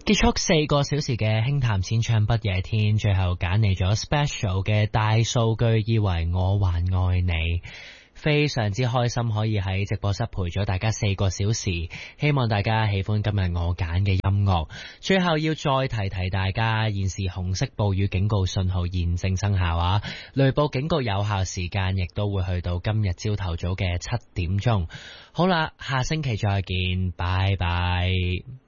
結束4個小時嘅輕談淺唱不夜天，最後揀嚟咗 special 嘅大數據，以為我還愛你，非常之開心可以喺直播室陪咗大家4個小時，希望大家喜歡今日我揀嘅音樂。最後要再提提大家，現時紅色暴雨警告信號現正生效啊，雷暴警告有效時間亦都會去到今日朝頭早嘅7點鐘。好啦，下星期再見，拜拜。